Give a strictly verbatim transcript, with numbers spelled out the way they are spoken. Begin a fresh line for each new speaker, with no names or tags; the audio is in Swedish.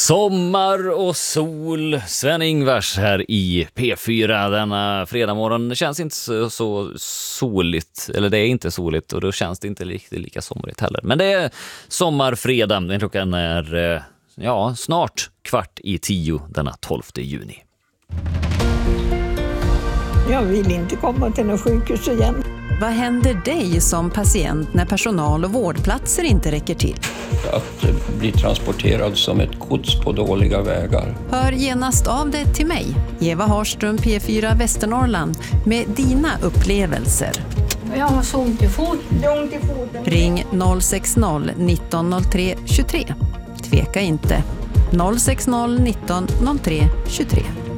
Sommar och sol, Sven-Ingvars här i P fyra denna fredag morgon. Det känns inte så, så soligt, eller det är inte soligt och då känns det inte riktigt lika somrigt heller. Men det är sommarfredag, den klockan är ja, snart kvart i tio denna tolfte juni.
Jag vill inte komma till något sjukhus igen.
Vad händer dig som patient när personal och vårdplatser inte räcker till?
Att bli transporterad som ett gods på dåliga vägar.
Hör genast av dig till mig, Eva Harström, P fyra Västernorrland, med dina upplevelser.
Jag har så ont i foten.
Ring noll sex noll nitton noll tre tjugotre. Tveka inte. noll sex noll nitton noll tre tjugotre.